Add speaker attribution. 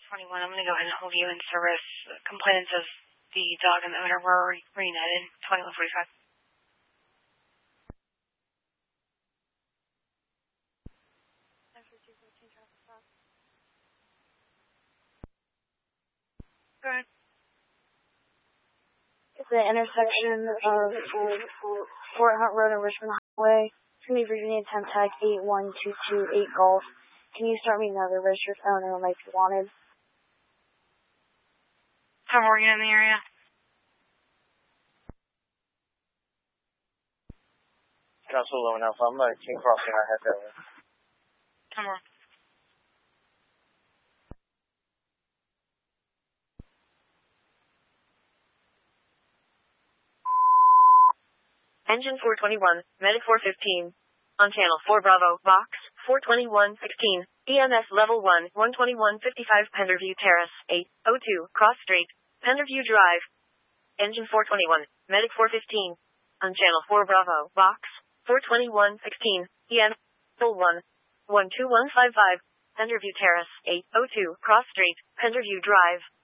Speaker 1: 21. I'm going to go ahead and hold you in service. Complainants of the dog and the owner were reunited. 21:45. Go ahead.
Speaker 2: It's the intersection of Fort Hunt Road and Richmond Highway. It's going to be Virginia Temp Tag 81228 Golf. Can you start me another registered phone and if you wanted?
Speaker 1: Tom Morgan in the area.
Speaker 3: Council 11 Alpha. I'm King Crossing. I had that one.
Speaker 1: Tom Morgan.
Speaker 4: Engine 421, Medic 415. On channel 4 Bravo, box 42116. EMS level 1, 12155 Penderview Terrace, 802 Cross Street, Penderview Drive. Engine 421, Medic 415. On channel 4 Bravo, box 42116. EMS level 1, 12155 Penderview Terrace, 802 Cross Street, Penderview Drive.